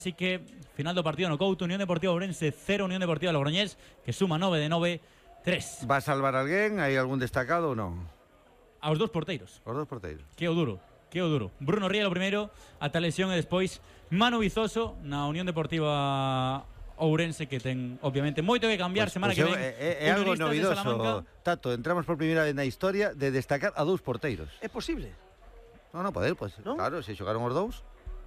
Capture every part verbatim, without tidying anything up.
Así que, final do partido no Couto, Unión Deportiva Ourense cero, Unión Deportiva Logroñés, que suma nove de nove, tres. Va a salvar alguén? Hai algún destacado ou non? Aos dos porteiros. Os dos porteiros. Que o duro, que o duro. Bruno Rielo primeiro, ata lesión e despois Manu Vizoso na Unión Deportiva Ourense, que ten, obviamente, moito que cambiar Pues, semana pues que ven. É, é algo novidoso, Tato, entramos por primeira vez na historia de destacar a dous porteiros. É posible? Non, non, poder, pues, ¿No? claro, se xogaron os dous.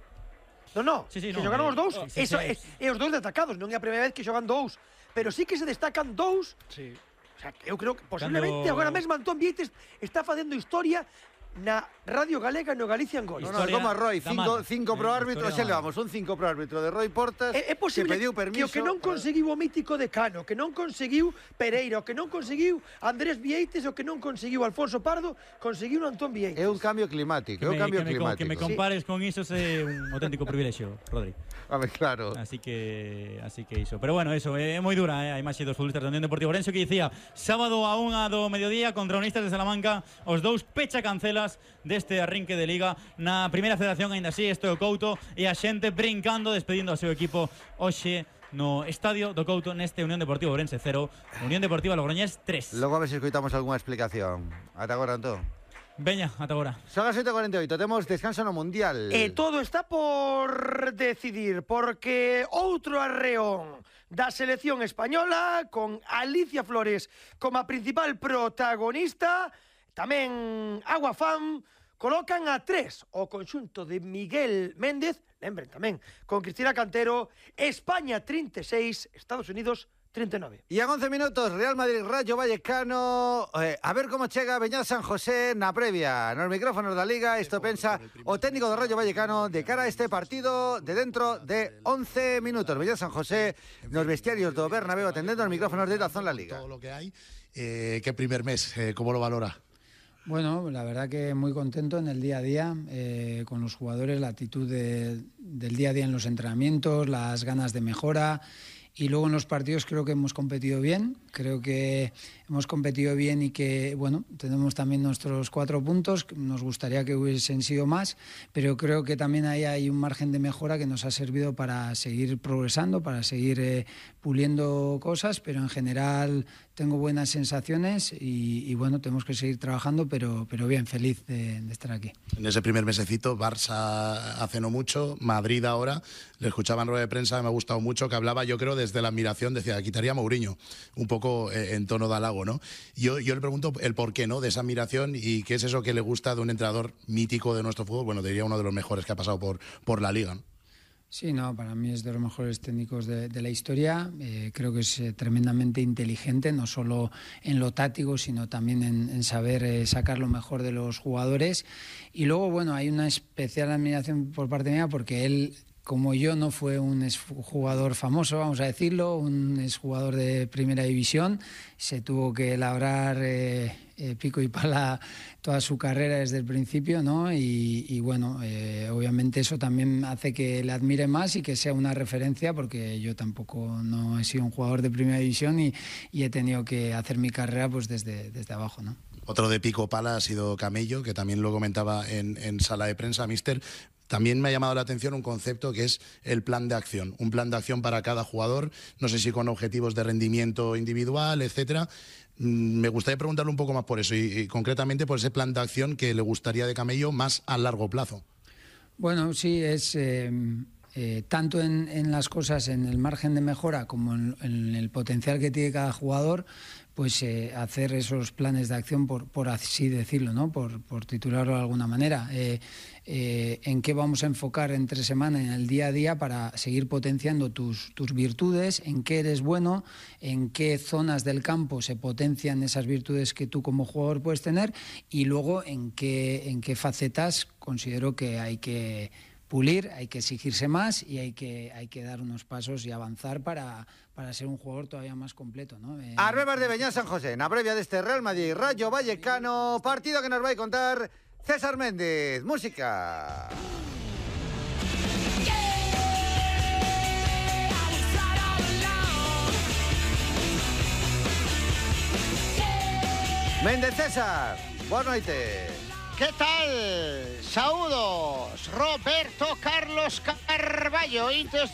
No, no, sí, sí, que no, xogaron eh, os dous, sí, eso, sí, é, é os dous destacados, non é a primeira vez que xogan dous, pero sí que se destacan dous. Sí. O sea, eu creo que posiblemente Cando... agora mesmo Antón Vieites está facendo historia na Radio Galega no Galician Gol. No, no, como a Roy, cinco, cinco pro eh, árbitro, xa levamos un cinco pro árbitro de Roy Portas, É, é posible que pediu permiso. que o que non conseguiu o mítico de Cano, que non conseguiu Pereira, o que non conseguiu Andrés Vieites, o que non conseguiu Alfonso Pardo, conseguiu Antón Vieites. É un cambio climático, é un cambio que me, climático. Que me compares sí. con iso é un auténtico privilexio, Rodri. A ver, claro. Así que así que iso. Pero bueno, eso, é moi dura, eh, a imaxe dos futbolistas da Unión Deportiva Ourense, que dicía sábado a unha do mediodía contra Unistas de Salamanca, os dous pecha cancelas deste arrinque de Liga na Primeira Federación. Aínda así, este o Couto e a xente brincando, despedindo ao seu equipo hoxe no estadio do Couto, neste Unión Deportiva Ourense cero, Unión Deportiva Logroñés tres. Logo a ver se escoitamos algunha explicación. Ata agora, Antón. Veña, ata agora. Son as oito e cuarenta e oito, temos descanso no Mundial. E todo está por decidir, porque outro arreón da selección española, con Alicia Flores como a principal protagonista, tamén Aguafam, colocan a tres o conxunto de Miguel Méndez, lembren tamén, con Cristina Cantero, España trinta e seis, Estados Unidos trinta e nove. E en once minutos, Real Madrid Rayo Vallecano. eh, A ver como chega Beñat San José na previa. Nos micrófonos da Liga, isto pensa o técnico do Rayo Vallecano de cara a este partido de dentro de once minutos. Beñat San José nos vestiarios do Bernabéu, atendendo os micrófonos de Dazón La Liga. Todo lo que hay, eh, ¿qué primer mes? Eh, ¿Cómo lo valora? Bueno, la verdad que muy contento en el día a día, eh, con los jugadores, la actitud de, del día a día en los entrenamientos, las ganas de mejora. Y luego en los partidos creo que hemos competido bien, creo que hemos competido bien y que, bueno, tenemos también nuestros cuatro puntos, nos gustaría que hubiesen sido más, pero creo que también ahí hay un margen de mejora que nos ha servido para seguir progresando, para seguir eh, puliendo cosas, pero en general tengo buenas sensaciones y, y bueno, tenemos que seguir trabajando, pero, pero bien, feliz de, de estar aquí. En ese primer mesecito, Barça hace no mucho, Madrid ahora, le escuchaba en rueda de prensa, me ha gustado mucho, que hablaba, yo creo, desde la admiración, decía, quitaría a Mourinho, un poco eh, en tono de halago, ¿no? Yo, yo le pregunto el por qué, ¿no?, de esa admiración y qué es eso que le gusta de un entrenador mítico de nuestro fútbol, bueno, diría uno de los mejores que ha pasado por, por la Liga, ¿no? Sí, no, para mí es de los mejores técnicos de, de la historia. Eh, creo que es eh, tremendamente inteligente, no solo en lo táctico, sino también en, en saber eh, sacar lo mejor de los jugadores. Y luego, bueno, hay una especial admiración por parte mía porque él, como yo, no fue un exjugador famoso, vamos a decirlo, un exjugador de primera división. Se tuvo que labrar eh, eh, pico y pala toda su carrera desde el principio, ¿no? Y, y bueno, eh, obviamente eso también hace que le admire más y que sea una referencia, porque yo tampoco no he sido un jugador de primera división y, y he tenido que hacer mi carrera pues desde, desde abajo, ¿no? Otro de pico pala ha sido Camello, que también lo comentaba en, en sala de prensa, míster. También me ha llamado la atención un concepto que es el plan de acción, un plan de acción para cada jugador, no sé si con objetivos de rendimiento individual, etcétera. Me gustaría preguntarle un poco más por eso y, y concretamente por ese plan de acción que le gustaría de Camello más a largo plazo. Bueno, sí, es eh, eh, tanto en, en las cosas, en el margen de mejora como en, en el potencial que tiene cada jugador, pues eh, hacer esos planes de acción, por, por así decirlo, ¿no? Por, por titularlo de alguna manera. Eh, eh, en qué vamos a enfocar entre semana, en el día a día, para seguir potenciando tus, tus virtudes, en qué eres bueno, en qué zonas del campo se potencian esas virtudes que tú como jugador puedes tener y luego en qué, en qué facetas considero que hay que pulir, hay que exigirse más y hay que, hay que dar unos pasos y avanzar para, para ser un jugador todavía más completo, ¿no? Eh, Arbebas de Beñat San José, na previa deste Real Madrid Rayo Vallecano, partido que nos vai contar César Méndez. Música. Méndez César, boa noite. ¿qué tal? Saúdos, Roberto Carlos Carballo, Intes